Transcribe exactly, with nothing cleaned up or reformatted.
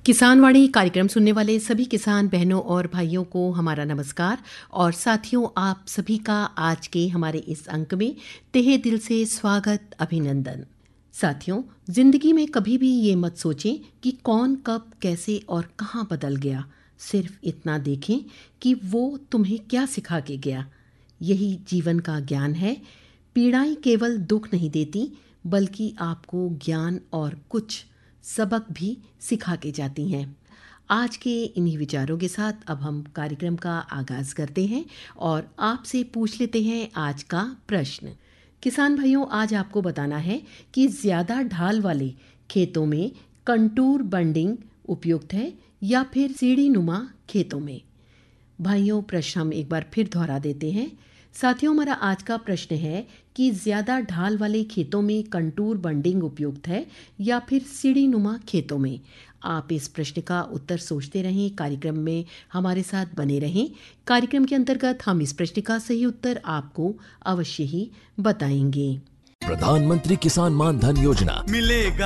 किसानवाणी कार्यक्रम सुनने वाले सभी किसान बहनों और भाइयों को हमारा नमस्कार। और साथियों, आप सभी का आज के हमारे इस अंक में तहे दिल से स्वागत, अभिनंदन। साथियों, जिंदगी में कभी भी ये मत सोचें कि कौन कब कैसे और कहाँ बदल गया। सिर्फ इतना देखें कि वो तुम्हें क्या सिखा के गया। यही जीवन का ज्ञान है। पीड़ाएं केवल दुख नहीं देती, बल्कि आपको ज्ञान और कुछ सबक भी सिखा के जाती हैं। आज के इन्हीं विचारों के साथ अब हम कार्यक्रम का आगाज करते हैं और आपसे पूछ लेते हैं आज का प्रश्न। किसान भाइयों, आज आपको बताना है कि ज़्यादा ढाल वाले खेतों में कंटूर बंडिंग उपयुक्त है या फिर सीढ़ी नुमा खेतों में। भाइयों, प्रश्न हम एक बार फिर दोहरा देते हैं। साथियों, हमारा आज का प्रश्न है कि ज़्यादा ढाल वाले खेतों में कंटूर बंडिंग उपयुक्त है या फिर सीढ़ी नुमा खेतों में। आप इस प्रश्न का उत्तर सोचते रहें, कार्यक्रम में हमारे साथ बने रहें। कार्यक्रम के अंतर्गत हम इस प्रश्न का सही उत्तर आपको अवश्य ही बताएंगे। प्रधानमंत्री किसान मान धन योजना मिलेगा